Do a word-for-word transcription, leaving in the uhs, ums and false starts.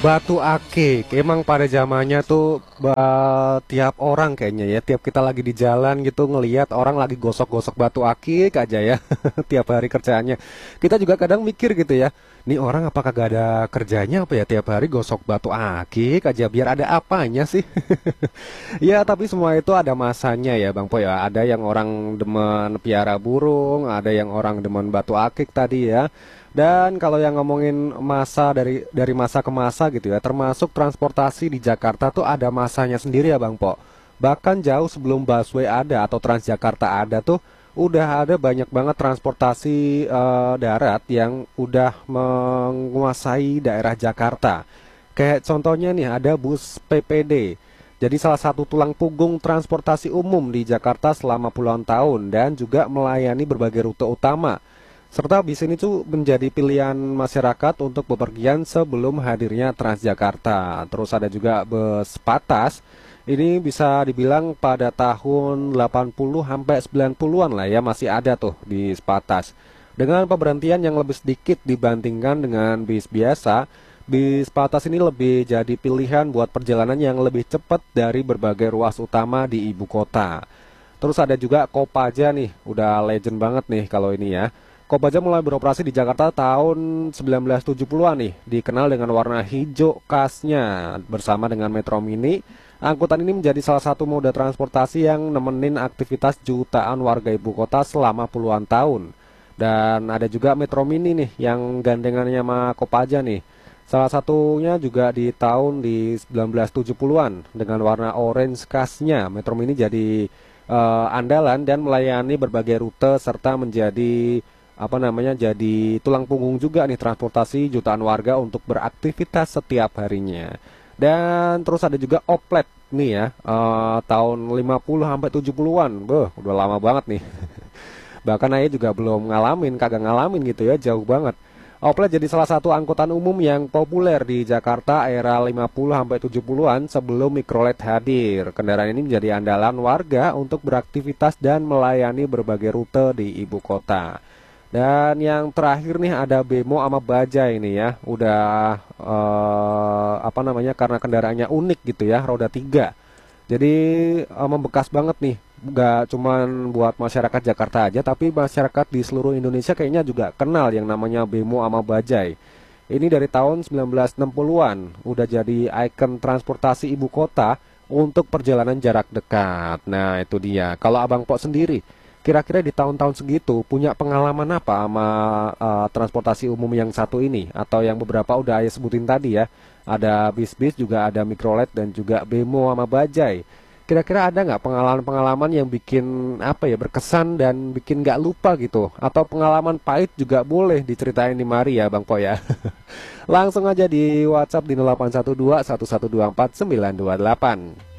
Batu akik, emang pada zamannya tuh ba- tiap orang kayaknya ya, tiap kita lagi di jalan gitu ngelihat orang lagi gosok-gosok batu akik aja ya, tiap hari kerjaannya. Kita juga kadang mikir gitu ya, nih orang apakah gak ada kerjanya apa ya tiap hari gosok batu akik aja biar ada apanya sih? Ya tapi semua itu ada masanya ya Bang Po ya. Ada yang orang demen piara burung, ada yang orang demen batu akik tadi ya. Dan kalau yang ngomongin masa dari dari masa ke masa gitu ya, termasuk transportasi di Jakarta tuh ada masanya sendiri ya Bang Po. Bahkan jauh sebelum busway ada atau Transjakarta ada tuh udah ada banyak banget transportasi eh, darat yang udah menguasai daerah Jakarta. Kayak contohnya nih ada bus P P D. Jadi salah satu tulang punggung transportasi umum di Jakarta selama puluhan tahun dan juga melayani berbagai rute utama. Serta bis ini tuh menjadi pilihan masyarakat untuk bepergian sebelum hadirnya Transjakarta. Terus ada juga bus Patas. Ini bisa dibilang pada tahun delapan puluh sampai sembilan puluhan lah ya masih ada tuh di Patas. Dengan pemberhentian yang lebih sedikit dibandingkan dengan bis biasa, bis Patas ini lebih jadi pilihan buat perjalanan yang lebih cepat dari berbagai ruas utama di ibu kota. Terus ada juga Kopaja nih, udah legend banget nih kalau ini ya. Kopaja mulai beroperasi di Jakarta tahun seribu sembilan ratus tujuh puluhan nih, dikenal dengan warna hijau khasnya bersama dengan Metro Mini. Angkutan ini menjadi salah satu moda transportasi yang nemenin aktivitas jutaan warga ibu kota selama puluhan tahun. Dan ada juga Metro Mini nih yang gandengannya sama Kopaja nih. Salah satunya juga di tahun di seribu sembilan ratus tujuh puluhan dengan warna orange khasnya. Metro Mini jadi eh, andalan dan melayani berbagai rute serta menjadi apa namanya jadi tulang punggung juga nih transportasi jutaan warga untuk beraktivitas setiap harinya. Dan terus ada juga Oplet nih ya, eh, tahun lima puluh sampai tujuh puluhan. Beuh, udah lama banget nih. Bahkan saya juga belum ngalamin, kagak ngalamin gitu ya, jauh banget. Oplet jadi salah satu angkutan umum yang populer di Jakarta era lima puluh sampai tujuh puluhan sebelum mikrolet hadir. Kendaraan ini menjadi andalan warga untuk beraktivitas dan melayani berbagai rute di ibu kota. Dan yang terakhir nih ada Bemo sama Bajai ini ya. Udah eh, apa namanya karena kendaraannya unik gitu ya, roda tiga. Jadi eh, membekas banget nih. Gak cuman buat masyarakat Jakarta aja, tapi masyarakat di seluruh Indonesia kayaknya juga kenal yang namanya Bemo sama Bajai. Ini dari tahun seribu sembilan ratus enam puluhan, udah jadi ikon transportasi ibu kota untuk perjalanan jarak dekat. Nah itu dia. Kalau Abang Pok sendiri, kira-kira di tahun-tahun segitu punya pengalaman apa sama uh, transportasi umum yang satu ini atau yang beberapa udah ayah sebutin tadi ya. Ada bis-bis juga ada mikrolet dan juga Bemo sama Bajai. Kira-kira ada nggak pengalaman-pengalaman yang bikin apa ya berkesan dan bikin nggak lupa gitu? Atau pengalaman pahit juga boleh diceritain di mari ya Bang Po ya. Langsung aja di WhatsApp di nol delapan satu dua satu satu dua empat sembilan dua delapan.